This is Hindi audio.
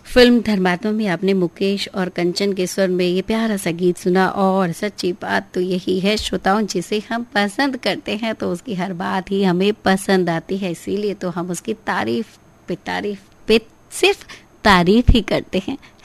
फिल्म धर्मात्मा में आपने मुकेश और कंचन के स्वर में ये प्यारा सा गीत सुना। और सच्ची बात तो यही है श्रोताओं, जिसे हम पसंद करते हैं तो उसकी हर बात ही हमें पसंद आती है, इसीलिए तो हम उसकी तारीफ पे सिर्फ तारीफ ही करते हैं।